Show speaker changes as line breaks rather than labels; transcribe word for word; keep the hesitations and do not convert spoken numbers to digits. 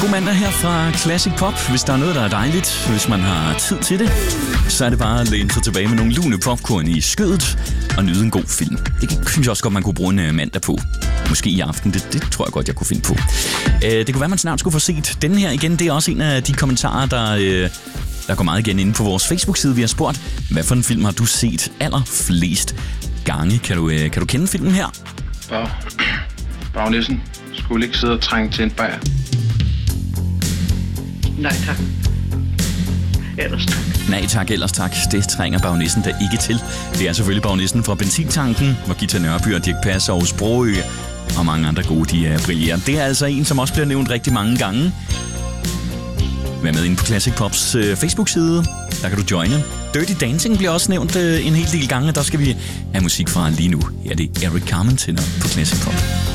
god mandag her fra Classic Pop. Hvis der er noget, der er dejligt, hvis man har tid til det, så er det bare at læne sig tilbage med nogle lune popcorn i skødet og nyde en god film. Det synes jeg også godt, man kunne bruge en mandag på. Måske i aften, det, det tror jeg godt, jeg kunne finde på. Det kunne være, man snart skulle få set den her igen. Det er også en af de kommentarer, der, der går meget igen inde på vores Facebook-side. Vi har spurgt, hvad for en film har du set allerflest gange? Kan du, kan du kende filmen her?
Bag. Bagnæssen skulle ikke sidde og trænge til en bajer.
Nej tak. Ellers tak.
Nej tak, ellers tak. Det trænger Bagnæssen da ikke til. Det er selvfølgelig Bagnæssen fra Benzintanken, hvor Gita Nørby og Dirch Passer og Sprogø og mange andre gode, de er brillerer. Det er altså en, som også bliver nævnt rigtig mange gange. Vær med inde på Classic Pops øh, Facebook-side. Der kan du joine. Dirty Dancing bliver også nævnt øh, en hel del gange, og der skal vi have musik fra lige nu. Her er det Eric Carmen tænder på Classic Pop.